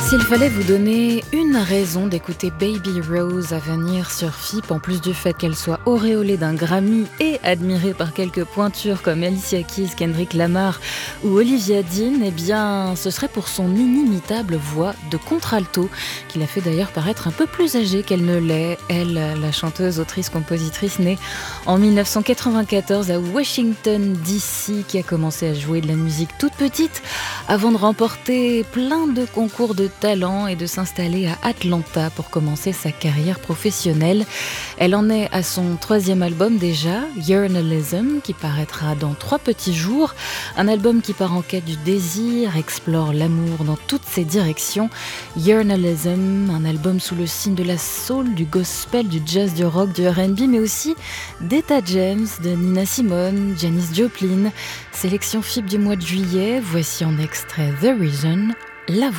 S'il fallait vous donner une raison d'écouter Baby Rose à venir sur FIP, en plus du fait qu'elle soit auréolée d'un Grammy et admirée par quelques pointures comme Alicia Keys, Kendrick Lamar ou Olivia Dean, eh bien, ce serait pour son inimitable voix de contralto, qui l'a fait d'ailleurs paraître un peu plus âgée qu'elle ne l'est. Elle, la chanteuse, autrice, compositrice, née en 1994 à Washington DC, qui a commencé à jouer de la musique toute petite avant de remporter plein de concours de talent et de s'installer à Atlanta pour commencer sa carrière professionnelle. Elle en est à son 3e album déjà, Yearnalism, qui paraîtra dans 3 petits jours. Un album qui part en quête du désir, explore l'amour dans toutes ses directions. Yearnalism, un album sous le signe de la soul, du gospel, du jazz, du rock, du R&B, mais aussi d'Etta James, de Nina Simone, Janis Joplin. Sélection FIP du mois de juillet, voici en extrait The Reason, la